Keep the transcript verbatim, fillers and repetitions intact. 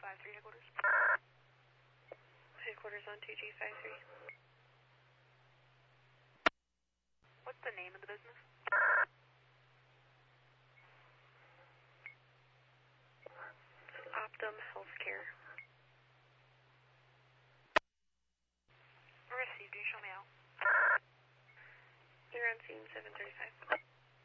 five three headquarters. Headquarters on two G five three. What's the name of the business? Optum Healthcare. Received. You show me out. You're on scene seven thirty-five.